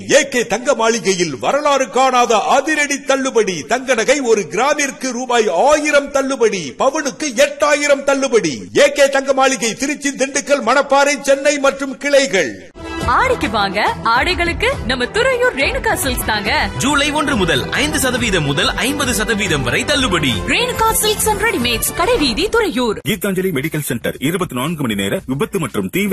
AK தங்க மாளிகையில் வரலாறு காணாத அதிரடி தள்ளுபடி. தங்க நகை ஒரு கிராமிற்கு ரூபாய் 1000 தள்ளுபடி, பவுனுக்கு 8000 தள்ளுபடி. ஏகே தங்க மாளிகை திருச்சி, திண்டுக்கல், மணப்பாறை, சென்னை மற்றும் கிளைகள். ஆடிக்கு வாங்க, ஆடைகளுக்கு நம்ம துறையூர் ரேணுகா சில்க்ஸ் தாங்க. ஜூலை 1 முதல் 5% முதல் 50% வரை தள்ளுபடி. ரேணுகா சில்க்ஸ் அண்ட் ரெடிமேட்ஸ், கடைவீதி, துறையூர். கீதாஞ்சலி மெடிக்கல் சென்டர் 24 மணி நேர விபத்து மற்றும் தீவிர